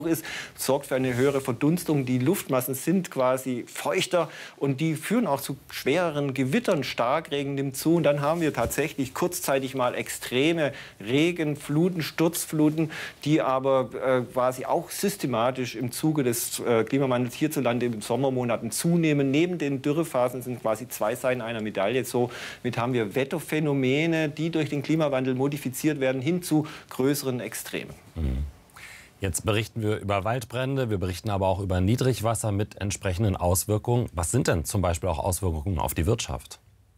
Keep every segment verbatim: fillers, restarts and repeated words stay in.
ist, sorgt für eine höhere Verdunstung. Die Luftmassen sind quasi feuchter und die führen auch zu schwereren Gewittern. Starkregen nimmt zu und dann haben wir tatsächlich kurzzeitig mal extreme Regenfluten, Sturzfluten, die aber äh, quasi auch systematisch im Zuge des äh, Klimawandels hierzulande in den Sommermonaten zunehmen. Neben den Dürrephasen sind quasi zwei Seiten einer Medaille. Somit haben wir Wetterphänomene, die durch den Klimawandel modifiziert werden, hin zu größeren Extremen. Mhm. Jetzt berichten wir über Waldbrände, wir berichten aber auch über Niedrigwasser mit entsprechenden Auswirkungen. Was sind denn zum Beispiel auch Auswirkungen auf die Wirtschaft?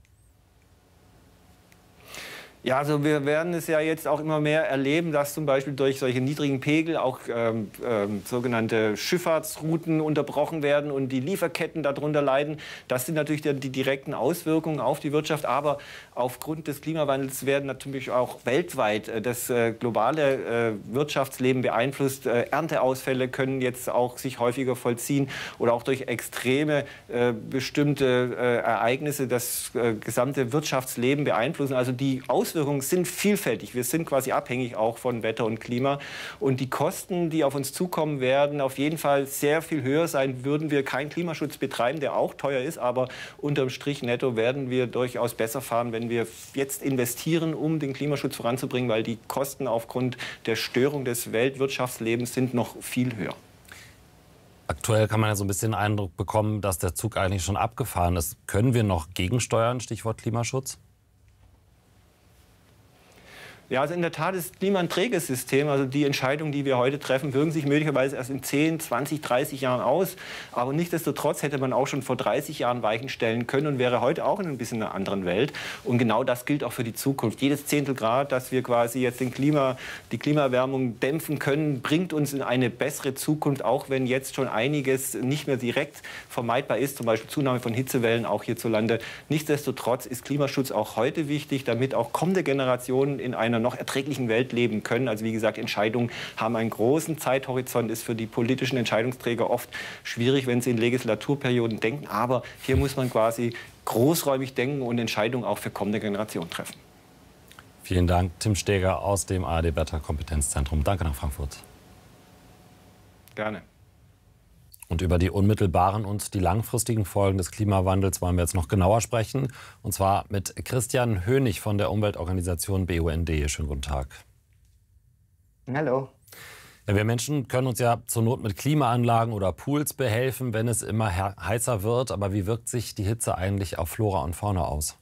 Ja, also wir werden es ja jetzt auch immer mehr erleben, dass zum Beispiel durch solche niedrigen Pegel auch ähm, ähm, sogenannte Schifffahrtsrouten unterbrochen werden und die Lieferketten darunter leiden. Das sind natürlich die, die direkten Auswirkungen auf die Wirtschaft. Aber aufgrund des Klimawandels werden natürlich auch weltweit äh, das äh, globale äh, Wirtschaftsleben beeinflusst. Äh, Ernteausfälle können jetzt auch sich häufiger vollziehen oder auch durch extreme äh, bestimmte äh, Ereignisse das äh, gesamte Wirtschaftsleben beeinflussen. Also die Auswirkungen Auswirkungen sind vielfältig. Wir sind quasi abhängig auch von Wetter und Klima. Und die Kosten, die auf uns zukommen, werden auf jeden Fall sehr viel höher sein, würden wir keinen Klimaschutz betreiben, der auch teuer ist. Aber unterm Strich netto werden wir durchaus besser fahren, wenn wir jetzt investieren, um den Klimaschutz voranzubringen, weil die Kosten aufgrund der Störung des Weltwirtschaftslebens sind noch viel höher. Aktuell kann man ja so ein bisschen den Eindruck bekommen, dass der Zug eigentlich schon abgefahren ist. Können wir noch gegensteuern, Stichwort Klimaschutz? Ja, also in der Tat ist Klima ein träges System. Also die Entscheidungen, die wir heute treffen, wirken sich möglicherweise erst in zehn, zwanzig, dreißig Jahren aus. Aber nichtsdestotrotz hätte man auch schon vor dreißig Jahren Weichen stellen können und wäre heute auch in ein bisschen einer anderen Welt. Und genau das gilt auch für die Zukunft. Jedes Zehntel Grad, dass wir quasi jetzt den Klima, die Klimaerwärmung dämpfen können, bringt uns in eine bessere Zukunft, auch wenn jetzt schon einiges nicht mehr direkt vermeidbar ist, zum Beispiel Zunahme von Hitzewellen auch hierzulande. Nichtsdestotrotz ist Klimaschutz auch heute wichtig, damit auch kommende Generationen in einer noch erträglichen Welt leben können. Also wie gesagt, Entscheidungen haben einen großen Zeithorizont, ist für die politischen Entscheidungsträger oft schwierig, wenn sie in Legislaturperioden denken. Aber hier muss man quasi großräumig denken und Entscheidungen auch für kommende Generationen treffen. Vielen Dank, Tim Steger aus dem A R D Wetterkompetenzzentrum. Danke nach Frankfurt. Gerne. Und über die unmittelbaren und die langfristigen Folgen des Klimawandels wollen wir jetzt noch genauer sprechen. Und zwar mit Christian Hönig von der Umweltorganisation B U N D. Schönen guten Tag. Hallo. Ja, wir Menschen können uns ja zur Not mit Klimaanlagen oder Pools behelfen, wenn es immer heißer wird. Aber wie wirkt sich die Hitze eigentlich auf Flora und Fauna aus?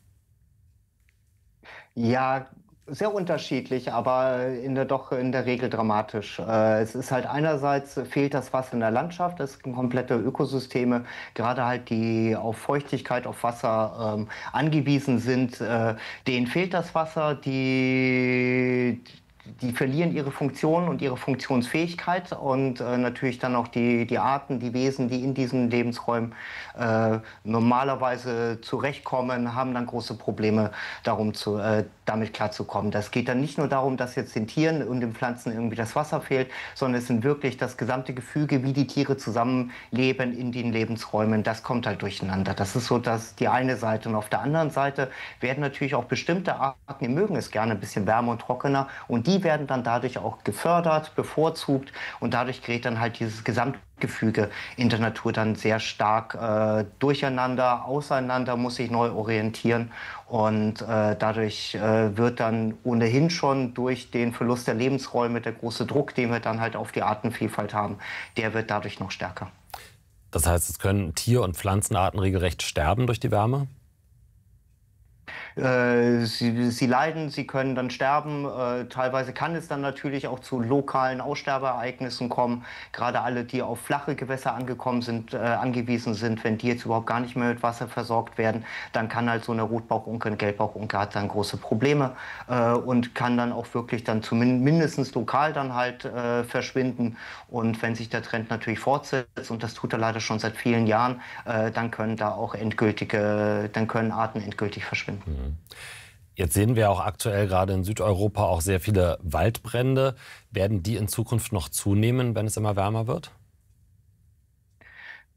Ja, sehr unterschiedlich, aber in der, doch in der Regel dramatisch. Äh, es ist halt einerseits fehlt das Wasser in der Landschaft, es sind komplette Ökosysteme, gerade halt die auf Feuchtigkeit, auf Wasser ähm, angewiesen sind, äh, denen fehlt das Wasser, die die verlieren ihre Funktion und ihre Funktionsfähigkeit und äh, natürlich dann auch die, die Arten, die Wesen, die in diesen Lebensräumen äh, normalerweise zurechtkommen, haben dann große Probleme, darum zu, äh, damit klarzukommen. Das geht dann nicht nur darum, dass jetzt den Tieren und den Pflanzen irgendwie das Wasser fehlt, sondern es sind wirklich das gesamte Gefüge, wie die Tiere zusammenleben in den Lebensräumen, das kommt halt durcheinander. Das ist so dass die eine Seite. Und auf der anderen Seite werden natürlich auch bestimmte Arten, die mögen es gerne ein bisschen wärmer und trockener und die Die werden dann dadurch auch gefördert, bevorzugt und dadurch gerät dann halt dieses Gesamtgefüge in der Natur dann sehr stark äh, durcheinander, auseinander, muss sich neu orientieren und äh, dadurch äh, wird dann ohnehin schon durch den Verlust der Lebensräume der große Druck, den wir dann halt auf die Artenvielfalt haben, der wird dadurch noch stärker. Das heißt, es können Tier- und Pflanzenarten regelrecht sterben durch die Wärme? Äh, sie, sie leiden, sie können dann sterben. Äh, teilweise kann es dann natürlich auch zu lokalen Aussterbeereignissen kommen. Gerade alle, die auf flache Gewässer angekommen sind, äh, angewiesen sind, wenn die jetzt überhaupt gar nicht mehr mit Wasser versorgt werden, dann kann halt so eine Rotbauchunke, eine Gelbbauchunke hat dann große Probleme äh, und kann dann auch wirklich dann zumindest mindestens lokal dann halt äh, verschwinden. Und wenn sich der Trend natürlich fortsetzt, und das tut er leider schon seit vielen Jahren, äh, dann können da auch endgültige, dann können Arten endgültig verschwinden. Jetzt sehen wir auch aktuell gerade in Südeuropa auch sehr viele Waldbrände. Werden die in Zukunft noch zunehmen, wenn es immer wärmer wird?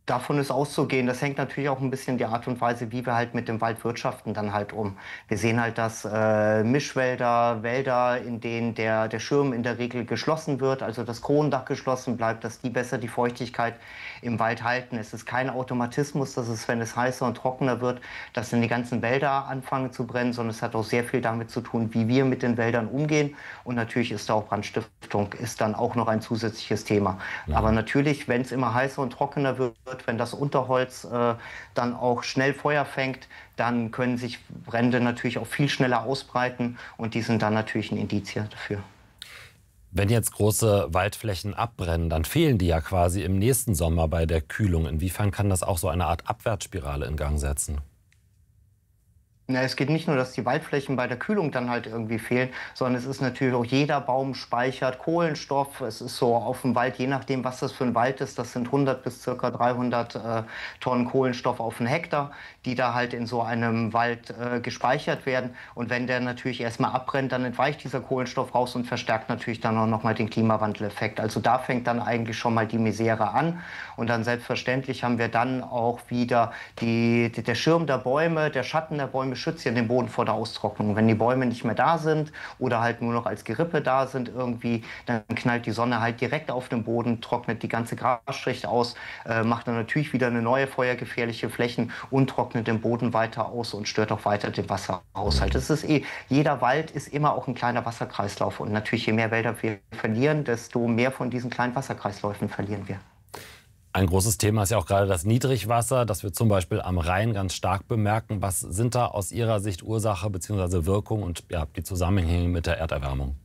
Davon ist auszugehen. Das hängt natürlich auch ein bisschen die Art und Weise, wie wir halt mit dem Wald wirtschaften, dann halt um. Wir sehen halt, dass äh, Mischwälder, Wälder, in denen der, der Schirm in der Regel geschlossen wird, also das Kronendach geschlossen bleibt, dass die besser die Feuchtigkeit im Wald halten. Es ist kein Automatismus, dass es, wenn es heißer und trockener wird, dass dann die ganzen Wälder anfangen zu brennen, sondern es hat auch sehr viel damit zu tun, wie wir mit den Wäldern umgehen. Und natürlich ist da auch Brandstiftung, ist dann auch noch ein zusätzliches Thema. Ja. Aber natürlich, wenn es immer heißer und trockener wird, wenn das Unterholz äh, dann auch schnell Feuer fängt, dann können sich Brände natürlich auch viel schneller ausbreiten und die sind dann natürlich ein Indiz dafür. Wenn jetzt große Waldflächen abbrennen, dann fehlen die ja quasi im nächsten Sommer bei der Kühlung. Inwiefern kann das auch so eine Art Abwärtsspirale in Gang setzen? Na, es geht nicht nur, dass die Waldflächen bei der Kühlung dann halt irgendwie fehlen, sondern es ist natürlich auch, jeder Baum speichert Kohlenstoff. Es ist so auf dem Wald, je nachdem, was das für ein Wald ist, das sind hundert bis ca. dreihundert äh, Tonnen Kohlenstoff auf einen Hektar, die da halt in so einem Wald äh, gespeichert werden. Und wenn der natürlich erstmal abbrennt, dann entweicht dieser Kohlenstoff raus und verstärkt natürlich dann auch nochmal den Klimawandeleffekt. Also da fängt dann eigentlich schon mal die Misere an. Und dann selbstverständlich haben wir dann auch wieder die, die, der Schirm der Bäume, der Schatten der Bäume schützt ja den Boden vor der Austrocknung. Wenn die Bäume nicht mehr da sind oder halt nur noch als Gerippe da sind irgendwie, dann knallt die Sonne halt direkt auf den Boden, trocknet die ganze Grasschicht aus, äh, macht dann natürlich wieder eine neue feuergefährliche Flächen und trocknet den Boden weiter aus und stört auch weiter den Wasserhaushalt. Das ist eh, jeder Wald ist immer auch ein kleiner Wasserkreislauf und natürlich je mehr Wälder wir verlieren, desto mehr von diesen kleinen Wasserkreisläufen verlieren wir. Ein großes Thema ist ja auch gerade das Niedrigwasser, das wir zum Beispiel am Rhein ganz stark bemerken. Was sind da aus Ihrer Sicht Ursache bzw. Wirkung und ja, die Zusammenhänge mit der Erderwärmung?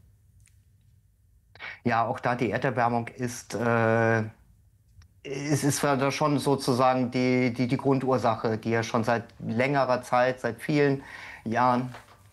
Ja, auch da die Erderwärmung ist, äh, es ist da schon sozusagen die, die, die Grundursache, die ja schon seit längerer Zeit, seit vielen Jahren.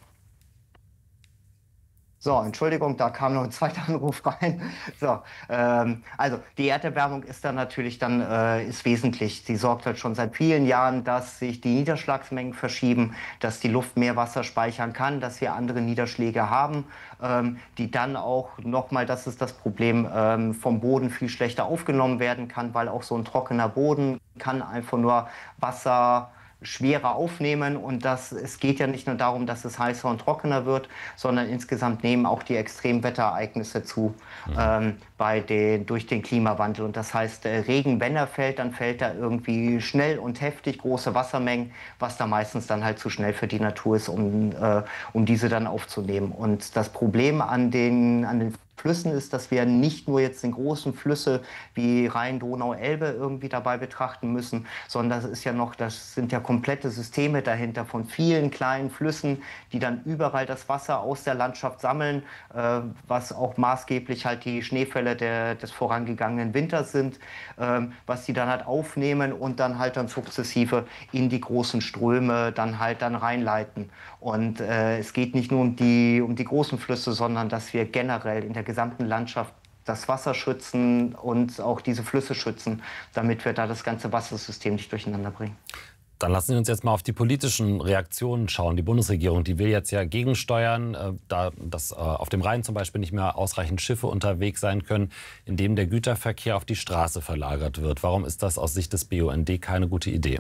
So, Entschuldigung, da kam noch ein zweiter Anruf rein. So, ähm, also die Erderwärmung ist dann natürlich dann äh, ist wesentlich. Sie sorgt halt schon seit vielen Jahren, dass sich die Niederschlagsmengen verschieben, dass die Luft mehr Wasser speichern kann, dass wir andere Niederschläge haben, ähm, die dann auch nochmal, das ist das Problem, ähm, vom Boden viel schlechter aufgenommen werden kann, weil auch so ein trockener Boden kann einfach nur Wasser schwerer aufnehmen und das, es geht ja nicht nur darum, dass es heißer und trockener wird, sondern insgesamt nehmen auch die Extremwetterereignisse zu mhm. ähm, bei den, durch den Klimawandel. Und das heißt, äh, Regen, wenn er fällt, dann fällt er irgendwie schnell und heftig, große Wassermengen, was da meistens dann halt zu schnell für die Natur ist, um, äh, um diese dann aufzunehmen. Und das Problem an den, an den Flüssen ist, dass wir nicht nur jetzt den großen Flüsse wie Rhein, Donau, Elbe irgendwie dabei betrachten müssen, sondern das ist ja noch, das sind ja komplette Systeme dahinter von vielen kleinen Flüssen, die dann überall das Wasser aus der Landschaft sammeln, äh, was auch maßgeblich halt die Schneefälle der, des vorangegangenen Winters sind, äh, was die dann halt aufnehmen und dann halt dann sukzessive in die großen Ströme dann halt dann reinleiten. Und äh, es geht nicht nur um die, um die großen Flüsse, sondern dass wir generell in der gesamten Landschaft das Wasser schützen und auch diese Flüsse schützen, damit wir da das ganze Wassersystem nicht durcheinander bringen. Dann lassen Sie uns jetzt mal auf die politischen Reaktionen schauen. Die Bundesregierung, die will jetzt ja gegensteuern, äh, da dass äh, auf dem Rhein zum Beispiel nicht mehr ausreichend Schiffe unterwegs sein können, indem der Güterverkehr auf die Straße verlagert wird. Warum ist das aus Sicht des B U N D keine gute Idee?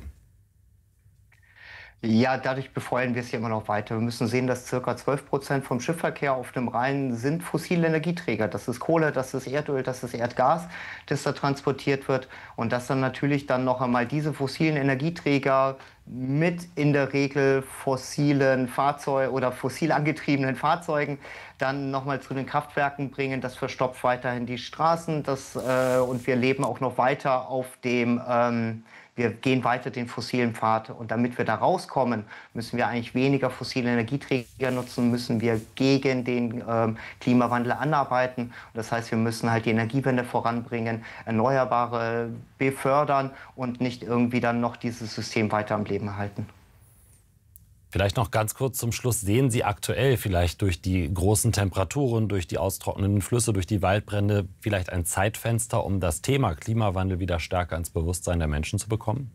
Ja, dadurch befeuern wir es ja immer noch weiter. Wir müssen sehen, dass ca. zwölf Prozent vom Schiffverkehr auf dem Rhein sind fossile Energieträger. Das ist Kohle, das ist Erdöl, das ist Erdgas, das da transportiert wird. Und dass dann natürlich dann noch einmal diese fossilen Energieträger mit in der Regel fossilen Fahrzeugen oder fossil angetriebenen Fahrzeugen dann nochmal zu den Kraftwerken bringen. Das verstopft weiterhin die Straßen. Das, äh, und wir leben auch noch weiter auf dem... Ähm, Wir gehen weiter den fossilen Pfad. Und damit wir da rauskommen, müssen wir eigentlich weniger fossile Energieträger nutzen, müssen wir gegen den ähm, Klimawandel anarbeiten. Das heißt, wir müssen halt die Energiewende voranbringen, Erneuerbare befördern und nicht irgendwie dann noch dieses System weiter am Leben erhalten. Vielleicht noch ganz kurz zum Schluss. Sehen Sie aktuell vielleicht durch die großen Temperaturen, durch die austrocknenden Flüsse, durch die Waldbrände vielleicht ein Zeitfenster, um das Thema Klimawandel wieder stärker ins Bewusstsein der Menschen zu bekommen?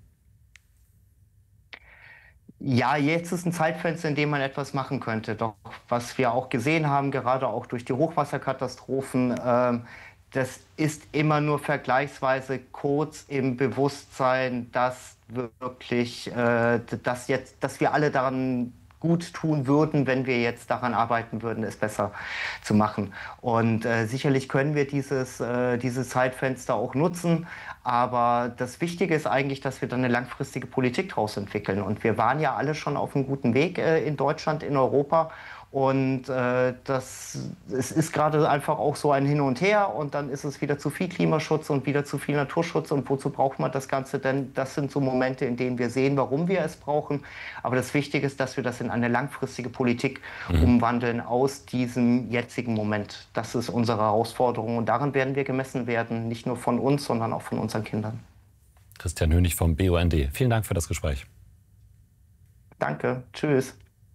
Ja, jetzt ist ein Zeitfenster, in dem man etwas machen könnte. Doch was wir auch gesehen haben, gerade auch durch die Hochwasserkatastrophen, äh, das ist immer nur vergleichsweise kurz im Bewusstsein, dass wirklich, äh, dass jetzt, dass wir alle daran gut tun würden, wenn wir jetzt daran arbeiten würden, es besser zu machen. Und äh, sicherlich können wir dieses, äh, dieses Zeitfenster auch nutzen, aber das Wichtige ist eigentlich, dass wir dann eine langfristige Politik daraus entwickeln. Und wir waren ja alle schon auf einem guten Weg äh, in Deutschland, in Europa. Und äh, das, es ist gerade einfach auch so ein Hin und Her und dann ist es wieder zu viel Klimaschutz und wieder zu viel Naturschutz. Und wozu braucht man das Ganze denn? Das sind so Momente, in denen wir sehen, warum wir es brauchen. Aber das Wichtige ist, dass wir das in eine langfristige Politik mhm. umwandeln aus diesem jetzigen Moment. Das ist unsere Herausforderung und daran werden wir gemessen werden, nicht nur von uns, sondern auch von unseren Kindern. Christian Hönig vom B U N D. Vielen Dank für das Gespräch. Danke. Tschüss.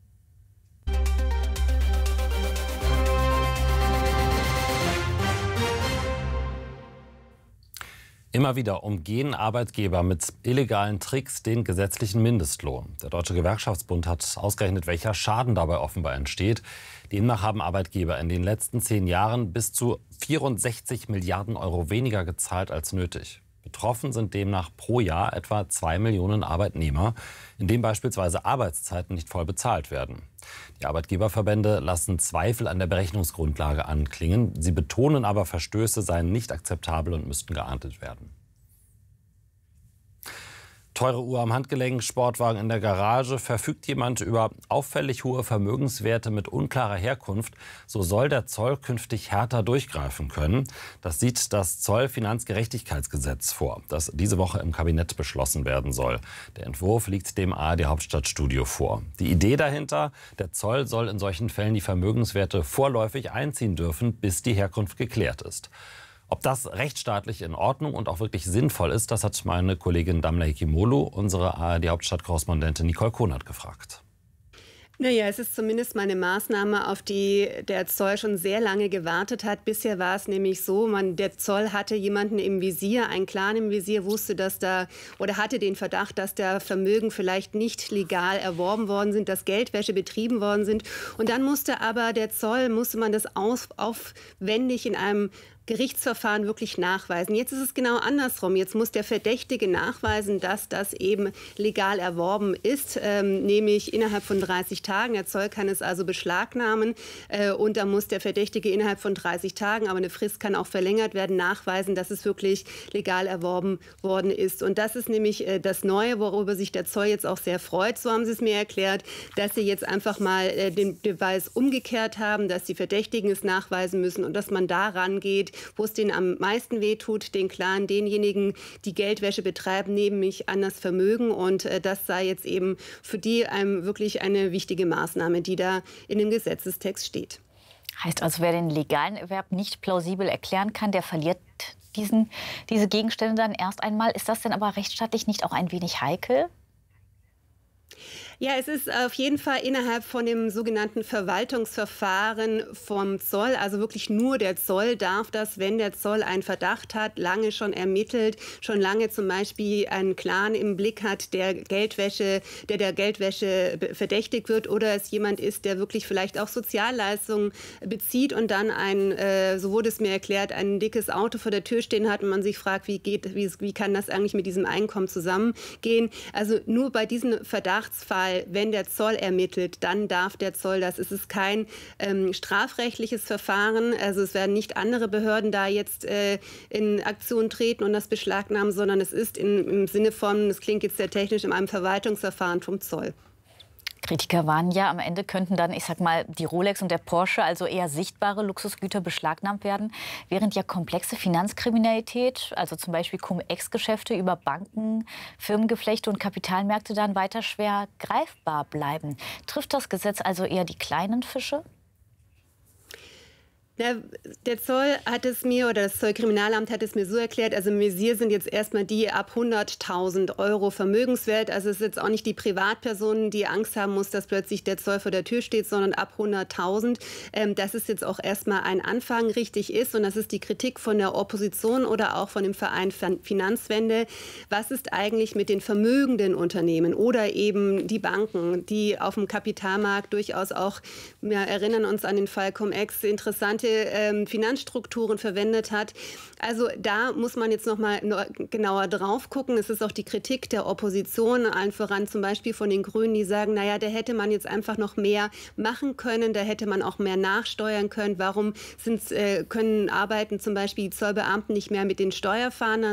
Immer wieder umgehen Arbeitgeber mit illegalen Tricks den gesetzlichen Mindestlohn. Der Deutsche Gewerkschaftsbund hat ausgerechnet, welcher Schaden dabei offenbar entsteht. Demnach haben Arbeitgeber in den letzten zehn Jahren bis zu vierundsechzig Milliarden Euro weniger gezahlt als nötig. Betroffen sind demnach pro Jahr etwa zwei Millionen Arbeitnehmer, in denen beispielsweise Arbeitszeiten nicht voll bezahlt werden. Die Arbeitgeberverbände lassen Zweifel an der Berechnungsgrundlage anklingen. Sie betonen aber, Verstöße seien nicht akzeptabel und müssten geahndet werden. Teure Uhr am Handgelenk, Sportwagen in der Garage. Verfügt jemand über auffällig hohe Vermögenswerte mit unklarer Herkunft, so soll der Zoll künftig härter durchgreifen können. Das sieht das Zollfinanzgerechtigkeitsgesetz vor, das diese Woche im Kabinett beschlossen werden soll. Der Entwurf liegt dem A R D Hauptstadtstudio vor. Die Idee dahinter: Der Zoll soll in solchen Fällen die Vermögenswerte vorläufig einziehen dürfen, bis die Herkunft geklärt ist. Ob das rechtsstaatlich in Ordnung und auch wirklich sinnvoll ist, das hat meine Kollegin Damla Hikimolu, unsere A R D-Hauptstadtkorrespondentin Nicole Konert gefragt. Naja, es ist zumindest mal eine Maßnahme, auf die der Zoll schon sehr lange gewartet hat. Bisher war es nämlich so, man, der Zoll hatte jemanden im Visier, einen Clan im Visier, wusste, dass da oder hatte den Verdacht, dass da Vermögen vielleicht nicht legal erworben worden sind, dass Geldwäsche betrieben worden sind. Und dann musste aber der Zoll, musste man das auf, aufwendig in einem Gerichtsverfahren wirklich nachweisen. Jetzt ist es genau andersrum. Jetzt muss der Verdächtige nachweisen, dass das eben legal erworben ist, ähm, nämlich innerhalb von dreißig Tagen. Der Zoll kann es also beschlagnahmen äh, und da muss der Verdächtige innerhalb von dreißig Tagen, aber eine Frist kann auch verlängert werden, nachweisen, dass es wirklich legal erworben worden ist. Und das ist nämlich äh, das Neue, worüber sich der Zoll jetzt auch sehr freut. So haben sie es mir erklärt, dass sie jetzt einfach mal äh, den Beweis umgekehrt haben, dass die Verdächtigen es nachweisen müssen und dass man daran geht, wo es denen am meisten wehtut, den Clan, denjenigen, die Geldwäsche betreiben, nämlich an das Vermögen. Und äh, das sei jetzt eben für die ähm, wirklich eine wichtige Maßnahme, die da in dem Gesetzestext steht. Heißt also, wer den legalen Erwerb nicht plausibel erklären kann, der verliert diesen, diese Gegenstände dann erst einmal. Ist das denn aber rechtsstaatlich nicht auch ein wenig heikel? Ja, es ist auf jeden Fall innerhalb von dem sogenannten Verwaltungsverfahren vom Zoll, also wirklich nur der Zoll darf das, wenn der Zoll einen Verdacht hat, lange schon ermittelt, schon lange zum Beispiel einen Clan im Blick hat, der Geldwäsche, der der Geldwäsche verdächtigt wird oder es jemand ist, der wirklich vielleicht auch Sozialleistungen bezieht und dann ein, äh, so wurde es mir erklärt, ein dickes Auto vor der Tür stehen hat und man sich fragt, wie geht, wie, wie kann das eigentlich mit diesem Einkommen zusammengehen? Also nur bei diesem Verdachtsfall, wenn der Zoll ermittelt, dann darf der Zoll das. Es ist kein ähm, strafrechtliches Verfahren. Also es werden nicht andere Behörden da jetzt äh, in Aktion treten und das beschlagnahmen, sondern es ist in, im Sinne von, das klingt jetzt sehr technisch, in einem Verwaltungsverfahren vom Zoll. Kritiker warnen ja, am Ende könnten dann, ich sag mal, die Rolex und der Porsche, also eher sichtbare Luxusgüter, beschlagnahmt werden, während ja komplexe Finanzkriminalität, also zum Beispiel Cum-Ex-Geschäfte über Banken, Firmengeflechte und Kapitalmärkte dann weiter schwer greifbar bleiben. Trifft das Gesetz also eher die kleinen Fische? Na, der Zoll hat es mir, oder das Zollkriminalamt hat es mir so erklärt, also im Visier sind jetzt erstmal die ab hunderttausend Euro Vermögenswert. Also es ist jetzt auch nicht die Privatperson, die Angst haben muss, dass plötzlich der Zoll vor der Tür steht, sondern ab hunderttausend. Ähm, das ist jetzt auch erstmal ein Anfang, richtig ist. Und das ist die Kritik von der Opposition oder auch von dem Verein Finanzwende. Was ist eigentlich mit den vermögenden Unternehmen oder eben die Banken, die auf dem Kapitalmarkt durchaus auch, wir erinnern uns an den Fall Cum-Ex, interessante alte ähm, Finanzstrukturen verwendet hat. Also da muss man jetzt noch mal genauer drauf gucken. Es ist auch die Kritik der Opposition, allen voran zum Beispiel von den Grünen, die sagen, naja, da hätte man jetzt einfach noch mehr machen können, da hätte man auch mehr nachsteuern können. Warum sind, äh, können arbeiten zum Beispiel die Zollbeamten nicht mehr mit den Steuerfahndern,